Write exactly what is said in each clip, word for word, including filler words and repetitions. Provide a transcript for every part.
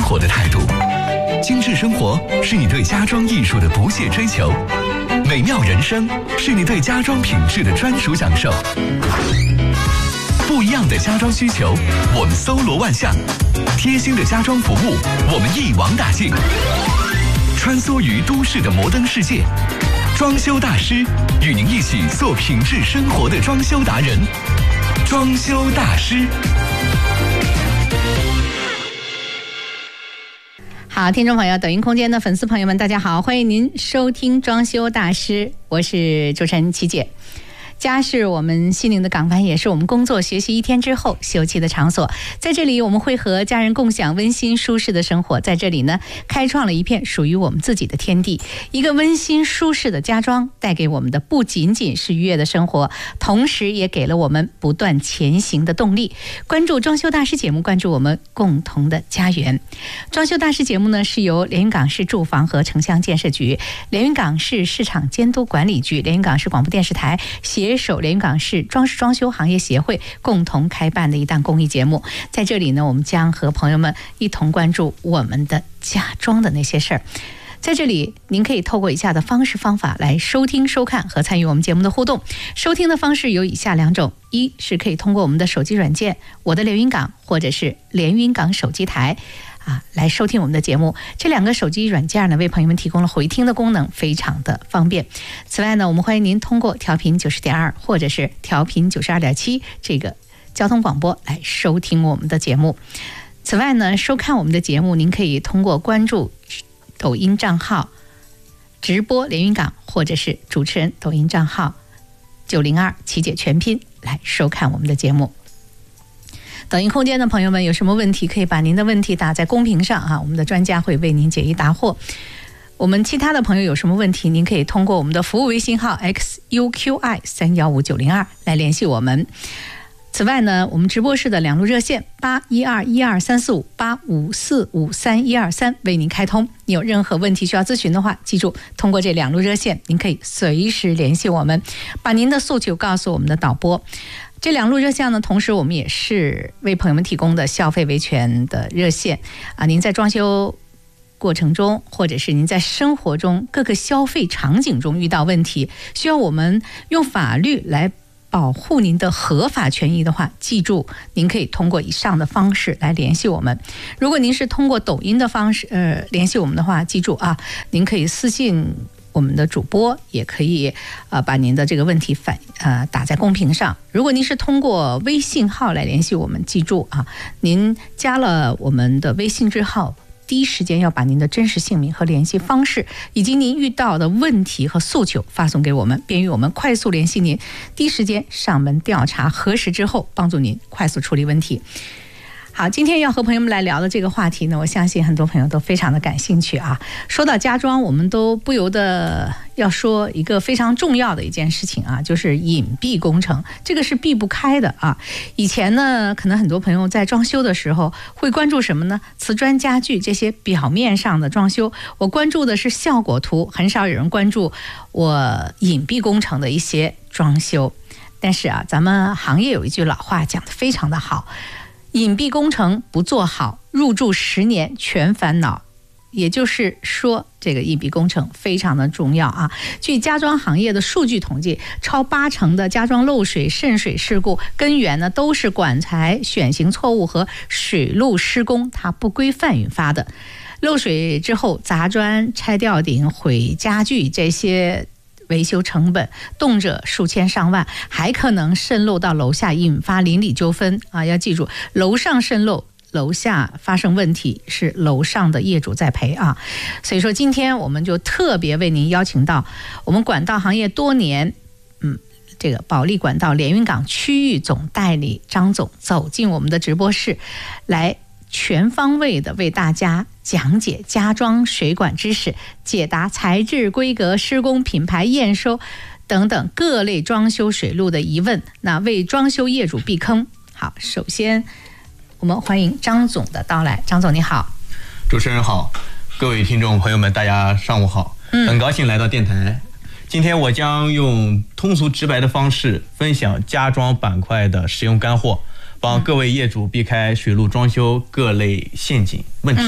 活的态度。精致生活是你对家装艺术的不懈追求，美妙人生是你对家装品质的专属享受。不一样的家装需求，我们搜罗万象；贴心的家装服务，我们一网打尽。穿梭于都市的摩登世界，装修大师与您一起做品质生活的装修达人。装修大师。 好，听众朋友，抖音空间的粉丝朋友们，大家好，欢迎您收听装修大师，我是主持人琪姐。家是我们心灵的港湾，也是我们工作学习一天之后休憩的场所。在这里，我们会和家人共享温馨舒适的生活。在这里呢，开创了一片属于我们自己的天地。一个温馨舒适的家装，带给我们的不仅仅是愉悦的生活，同时也给了我们不断前行的动力。关注装修大师节目，关注我们共同的家园。装修大师节目呢，是由连云港市住房和城乡建设局、连云港市市场监督管理局、连云港市广播电视台携手连云港市装饰装修行业协会共同开办的一档公益节目。在这里呢，我们将和朋友们一同关注我们的家装的那些事儿。在这里，您可以透过以下的方式方法来收听、收看和参与我们节目的互动。收听的方式有以下两种：一是可以通过我们的手机软件“我的连云港”或者是连云港手机台啊，来收听我们的节目。这两个手机软件呢，为朋友们提供了回听的功能，非常的方便。此外呢，我们欢迎您通过调频九十点二或者是调频九十二点七这个交通广播来收听我们的节目。此外呢，收看我们的节目，您可以通过关注抖音账号直播连云港，或者是主持人抖音账号九零二琪姐全拼来收看我们的节目。抖音空间的朋友们，有什么问题可以把您的问题打在公屏上啊，我们的专家会为您解疑答惑。我们其他的朋友有什么问题，您可以通过我们的服务微信号 X U Q I 三一五九零二来联系我们。此外呢，我们直播室的两路热线八一二一二三四五、八五四五三一二三为您开通。你有任何问题需要咨询的话，记住通过这两路热线，您可以随时联系我们，把您的诉求告诉我们的导播。这两路热线呢，同时我们也是为朋友们提供的消费维权的热线啊。您在装修过程中，或者是您在生活中各个消费场景中遇到问题，需要我们用法律来保护您的合法权益的话，记住您可以通过以上的方式来联系我们。如果您是通过抖音的方式呃联系我们的话，记住啊，您可以私信我们的主播，也可以呃把您的这个问题反呃打在公屏上。如果您是通过微信号来联系我们，记住啊，您加了我们的微信之后，第一时间要把您的真实姓名和联系方式，以及您遇到的问题和诉求发送给我们，便于我们快速联系您，第一时间上门调查核实之后，帮助您快速处理问题。好，今天要和朋友们来聊的这个话题呢，我相信很多朋友都非常的感兴趣啊。说到家装，我们都不由得要说一个非常重要的一件事情啊，就是隐蔽工程，这个是避不开的啊。以前呢，可能很多朋友在装修的时候会关注什么呢？瓷砖家具这些表面上的装修，我关注的是效果图，很少有人关注我隐蔽工程的一些装修。但是啊，咱们行业有一句老话讲得非常的好，隐蔽工程不做好，入住十年全烦恼。也就是说，这个隐蔽工程非常的重要啊。据家装行业的数据统计，超八成的家装漏水渗水事故根源呢，都是管材选型错误和水路施工它不规范引发的。漏水之后砸砖、拆吊顶、毁家具，这些维修成本动辄数千上万，还可能渗漏到楼下，引发邻里纠纷啊！要记住，楼上渗漏，楼下发生问题，是楼上的业主在赔啊。所以说，今天我们就特别为您邀请到我们管道行业多年，嗯，这个保利管道连云港区域总代理张总走进我们的直播室，来全方位的为大家讲解家装水管知识，解答材质、规格、施工、品牌、验收等等各类装修水路的疑问，那为装修业主避坑。好，首先我们欢迎张总的到来。张总你好。 主持人好，各位听众朋友们大家上午好，很高兴来到电台、嗯、今天我将用通俗直白的方式分享家装板块的使用干货，帮各位业主避开水路装修各类陷阱问题。嗯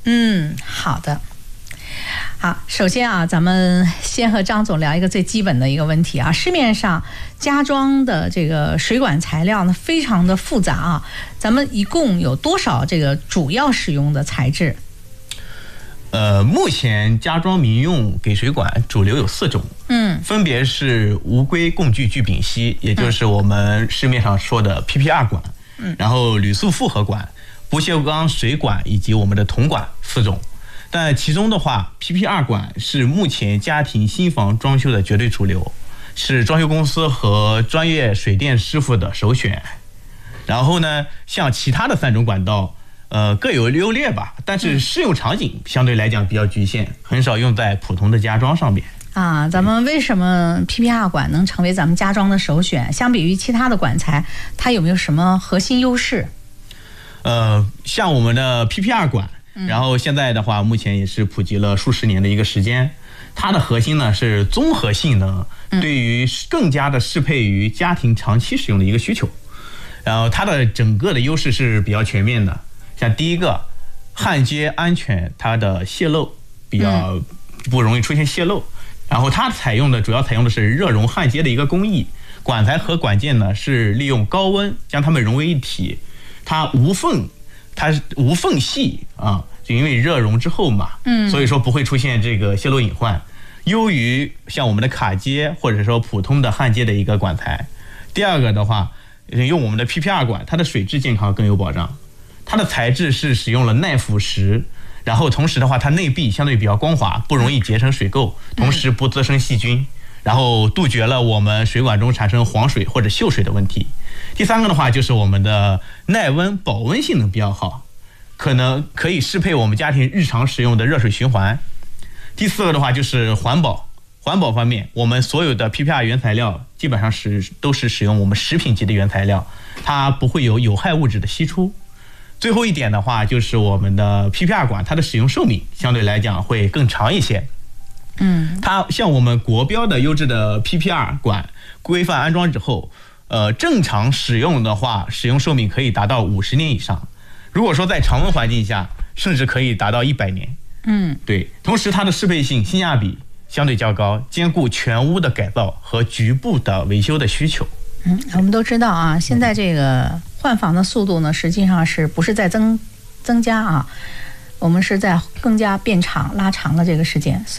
嗯，好的。好，首先啊，咱们先和张总聊一个最基本的一个问题啊。市面上家装的这个水管材料呢，非常的复杂啊。咱们一共有多少这个主要使用的材质？ 呃，目前家装民用给水管主流有四种，嗯，分别是无硅共聚聚丙烯，也就是我们市面上说的 P P R 管，嗯，然后铝塑复合管、不锈钢水管以及我们的铜管四种。但其中的话 ，P P R 管是目前家庭新房装修的绝对主流，是装修公司和专业水电师傅的首选。然后呢，像其他的三种管道，呃，各有优劣吧，但是适用场景相对来讲比较局限，很少用在普通的家装上面。 啊，咱们为什么 P P R 管能成为咱们家装的首选？相比于其他的管材，它有没有什么核心优势？ 呃，像我们的 P P R 管。然后现在的话，目前也是普及了数十年的一个时间。它的核心呢是综合性能，对于更加的适配于家庭长期使用的一个需求。然后它的整个的优势是比较全面的。像第一个，焊接安全，它的泄漏比较不容易出现泄漏。然后它采用的主要采用的是热熔焊接的一个工艺，管材和管件呢是利用高温将它们融为一体，它无缝。它无缝隙啊，就因为热熔之后嘛，嗯，所以说不会出现这个泄漏隐患，优于像我们的卡接或者说普通的焊接的一个管材。第二个的话，用我们的 P P R 管，它的水质健康更有保障，它的材质是使用了耐腐蚀，然后同时的话，它内壁相对比较光滑，不容易结成水垢，同时不滋生细菌，然后杜绝了我们水管中产生黄水或者锈水的问题。第三个的话就是我们的耐温保温性能比较好，可能可以适配我们家庭日常使用的热水循环。第四个的话就是环保，环保方面，我们所有的 P P R 原材料基本上是都是使用我们食品级的原材料，它不会有有害物质的析出。最后一点的话就是我们的 P P R 管，它的使用寿命相对来讲会更长一些。嗯，它像我们国标的优质的 P P R 管规范安装之后，呃，正常使用的话，使用寿命可以达到五十年以上。如果说在常温环境下，甚至可以达到一百年。嗯，对。同时，它的适配性、性价比相对较高，兼顾全屋的改造和局部的维修的需求。 嗯，我们都知道啊，现在这个换房的速度呢，实际上是不是在增增加啊？我们是在更加变长、拉长了这个时间。